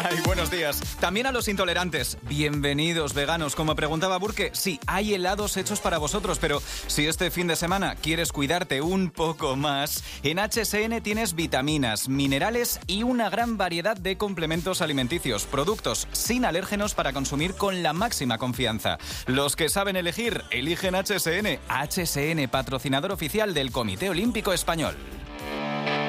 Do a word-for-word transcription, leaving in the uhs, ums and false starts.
Ay, buenos días. También a los intolerantes. Bienvenidos, veganos. Como preguntaba Burke, sí, hay helados hechos para vosotros, pero si este fin de semana quieres cuidarte un poco más, en H S N tienes vitaminas, minerales y una gran variedad de complementos alimenticios, productos sin alérgenos para consumir con la máxima confianza. Los que saben elegir, eligen H S N. H S N, patrocinador oficial del Comité Olímpico Español.